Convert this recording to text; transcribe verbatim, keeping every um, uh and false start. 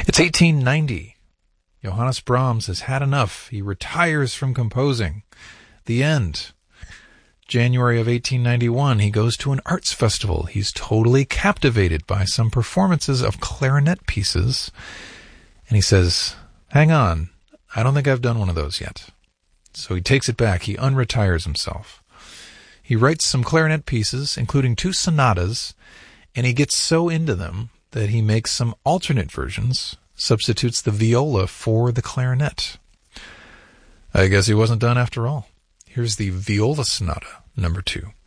It's eighteen ninety. Johannes Brahms has had enough. He retires from composing. The end. January of eighteen ninety-one, he goes to an arts festival. He's totally captivated by some performances of clarinet pieces. And he says, hang on, I don't think I've done one of those yet. So he takes it back. He unretires himself. He writes some clarinet pieces, including two sonatas, and he gets so into them that he makes some alternate versions, substitutes the viola for the clarinet. I guess he wasn't done after all. Here's the Viola Sonata, number two.